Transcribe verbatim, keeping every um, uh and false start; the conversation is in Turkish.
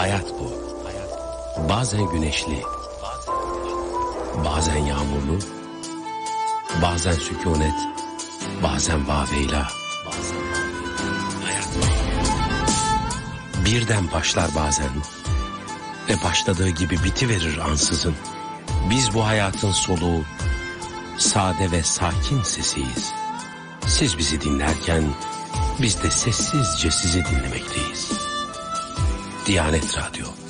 Hayat bu. Bazen güneşli, bazen yağmurlu, bazen sükunet, bazen vaveyla. Hayat bu. Birden başlar bazen ve başladığı gibi bitiverir ansızın. Biz bu hayatın soluğu, sade ve sakin sesiyiz. Siz bizi dinlerken biz de sessizce sizi dinlemekteyiz. Diyanet Radyo.